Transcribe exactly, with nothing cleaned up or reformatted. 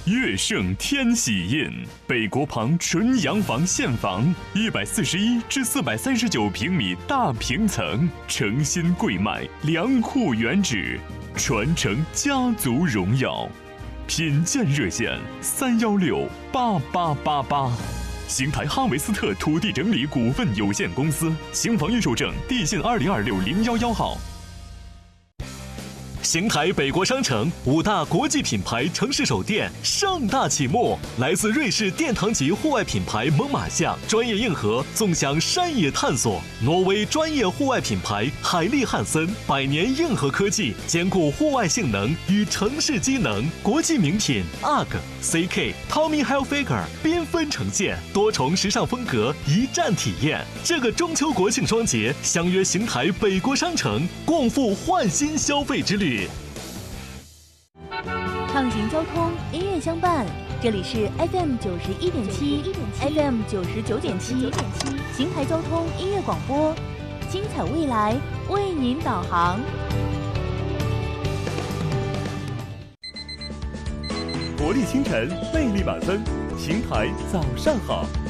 乐盛天喜印，北国旁纯洋房现房，一百四十一至四百三十九平米大平层，诚心贵卖，良户原址，传承家族荣耀。品鉴热线三幺六八八八八。邢台哈维斯特土地整理股份有限公司，新房预售证地信二零二六零幺幺号。邢台北国商城五大国际品牌城市首店盛大启幕，来自瑞士殿堂级户外品牌猛犸象专业硬核纵享山野探索，挪威专业户外品牌海利汉森百年硬核科技兼顾户外性能与城市机能，国际名品 U G C K、Tommy Hilfiger 缤纷呈现，多重时尚风格一站体验。这个中秋国庆双节，相约邢台北国商城，共赴焕新消费之旅。 畅行交通，音乐相伴，这里是 F M 九十一点七 ，F M 九十九点七，邢台交通音乐广播，精彩未来为您导航。 活力清晨，魅力满分，邢台早上好。